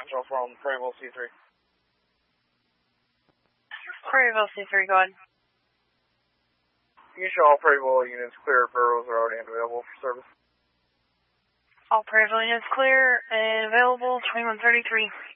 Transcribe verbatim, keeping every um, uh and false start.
Central from Prairieville C three. Prairieville C three, go ahead. You can show all Prairieville units clear. Burrows are already available for service. All Prairieville units clear and available, twenty-one thirty-three.